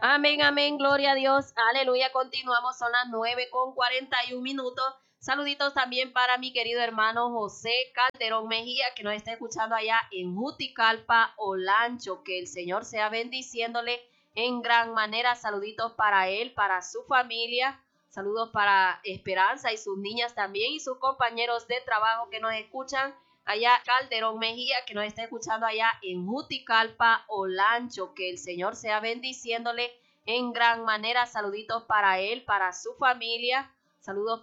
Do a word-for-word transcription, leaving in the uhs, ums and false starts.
Amén, amén, gloria a Dios, aleluya. Continuamos, son las nueve con cuarenta y un minutos. Saluditos también para mi querido hermano José Calderón Mejía, que nos está escuchando allá en Juticalpa, Olancho. Que el Señor sea bendiciéndole en gran manera. Saluditos para él, para su familia. Saludos para Esperanza y sus niñas también y sus compañeros de trabajo que nos escuchan allá. Calderón Mejía, que nos está escuchando allá en Juticalpa, Olancho. Que el Señor sea bendiciéndole en gran manera. Saluditos para él, para su familia. Saludos